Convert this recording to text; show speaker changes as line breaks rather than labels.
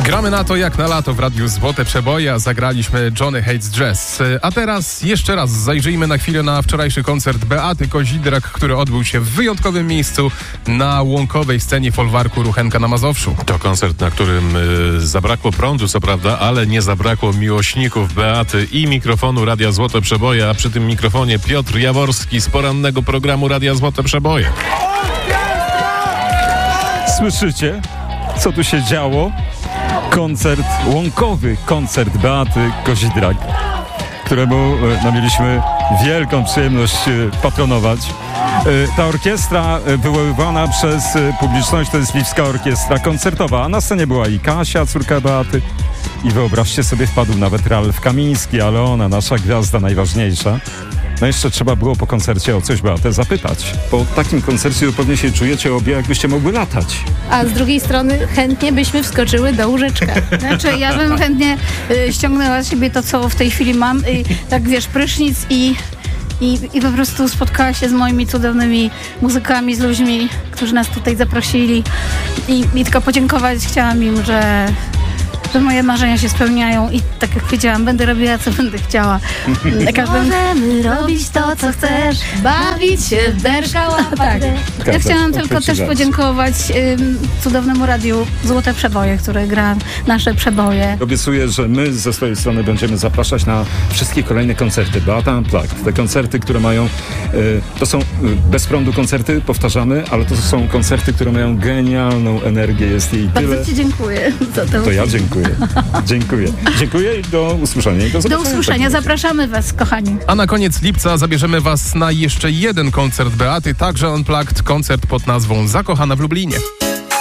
Gramy na to jak na lato w Radiu Złote Przeboje, a zagraliśmy Johnny Hates Jazz. A teraz jeszcze raz zajrzyjmy na chwilę na wczorajszy koncert Beaty Kozidrak, który odbył się w wyjątkowym miejscu na łąkowej scenie folwarku Ruchenka na Mazowszu.
To koncert, na którym zabrakło prądu, co prawda, ale nie zabrakło miłośników Beaty i mikrofonu Radia Złote Przeboje, a przy tym mikrofonie Piotr Jaworski z porannego programu Radia Złote Przeboje.
Słyszycie, co tu się działo? Koncert, łąkowy koncert Beaty Kozidrak, któremu mieliśmy wielką przyjemność patronować. Ta orkiestra wywoływana przez publiczność to jest Lwowska Orkiestra Koncertowa, a na scenie była i Kasia, córka Beaty, i wyobraźcie sobie, wpadł nawet Ralf Kamiński, ale ona, nasza gwiazda najważniejsza. No jeszcze trzeba było po koncercie o coś Beatę zapytać. Po takim koncercie pewnie się czujecie obie, jakbyście mogły latać.
A z drugiej strony chętnie byśmy wskoczyły do łóżeczka. Znaczy ja bym chętnie ściągnęła z siebie to, co w tej chwili mam. Tak wiesz, prysznic i po prostu spotkała się z moimi cudownymi muzykami, z ludźmi, którzy nas tutaj zaprosili. I tylko podziękować chciałam im, że moje marzenia się spełniają i tak jak powiedziałam, będę robiła, co będę chciała. Możemy robić to, co chcesz, bawić się w derszka łapać. Ja chciałam tylko też podziękować cudownemu Radiu Złote Przeboje, które gra nasze przeboje.
Obiecuję, że my ze swojej strony będziemy zapraszać na wszystkie kolejne koncerty Beata Unplugged. Te koncerty, które mają, to są bez prądu koncerty, powtarzamy, ale to są koncerty, które mają genialną energię, jest jej tyle.
Bardzo Ci dziękuję za to.
To ja dziękuję. Dziękuję i do usłyszenia.
Do usłyszenia. Zapraszamy Was, kochani.
A na koniec lipca zabierzemy Was na jeszcze jeden koncert Beaty, także Unplugged, koncert pod nazwą Zakochana w Lublinie.